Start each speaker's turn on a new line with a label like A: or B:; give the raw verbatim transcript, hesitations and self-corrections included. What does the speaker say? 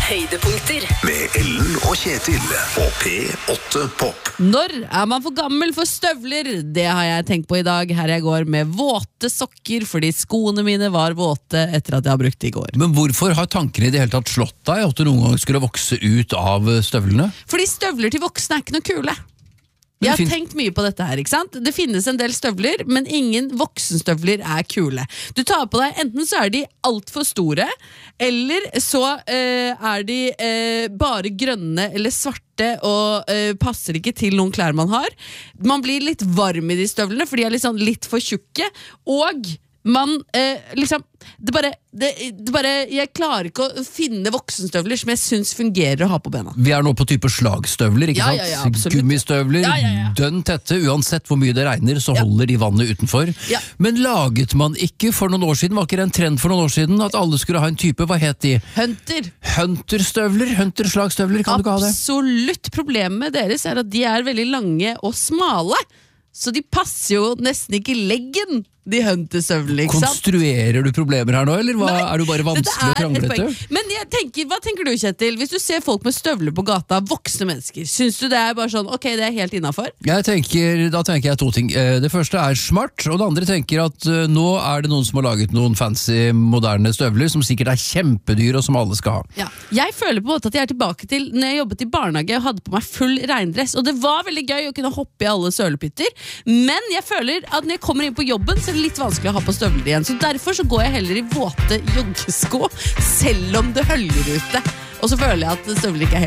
A: Høydepunkter
B: med Ellen og Kjetil på P åtte Pop.
C: Når er man for gammel for støvler? Det har jeg tenkt på i dag. Her jeg går med våte sokker, fordi skoene mine var våte etter at jeg har brukt det i går.
D: Men hvorfor har tankene i det hele tatt slått deg at du noen gang skulle vokse ut av støvlene?
C: Fordi støvler til voksne er ikke noe kule. Jeg har tenkt mye på dette her, ikke sant? Det finnes en del støvler, men ingen voksenstøvler er kule. Du tar på deg, enten så er de alt for store, eller så eh, er de eh, bare grønne eller svarte, og eh, passer ikke til noen klær man har. Man blir litt varm i de støvlene, for de er liksom litt for tjukke, og man eh, liksom det bare, det, det bare jeg klarer ikke å finne voksenstøvler som jeg synes fungerer å ha på bena.
D: Vi er nå på type slagstøvler, ikke
C: ja,
D: sant?
C: Ja, ja, absolutt.
D: Gummistøvler,
C: ja, ja, ja.
D: dønn tette, uansett hvor mye det regner, så ja. holder de vannet utenfor.
C: Ja.
D: Men laget man ikke for noen år siden, var ikke det en trend for noen år siden, at alle skulle ha en type, hva het de?
C: Hunter.
D: Hunterstøvler, hunterslagstøvler, kan
C: absolutt.
D: Du ikke ha det?
C: Absolutt. Problemet deres er at de er veldig lange og smale, så de passer jo nesten ikke i leggen, de hunterstøvlene, ikke sant?
D: Konstruerer du problemer her nå, eller hva?
C: Nei,
D: er du bare vanskelig og kranglete?
C: Men jeg tenker, hva tenker du, Kjetil? Hvis du ser folk med støvler på gata, voksne mennesker, synes du det er bare sånn, ok, det er helt innenfor?
D: Jeg tenker, da tenker jeg to ting. Det første er smart, og det andre tenker at uh, nå er det noen som har laget noen fancy, moderne støvler, som sikkert er kjempedyr, og som alle skal ha.
C: Ja. Jeg føler på en måte at jeg er tilbake til når jeg jobbet i barnehage og hadde på meg full regndress, og det var veldig gøy å kunne hoppe i alle sølepytter, men jeg føler at når jeg kommer inn på jobben, så er det litt vanskelig å ha på støvler igjen, så derfor så går jeg heller i våte joggesko, selv om det høller ute. Og så føler jeg at støvler ikke er helt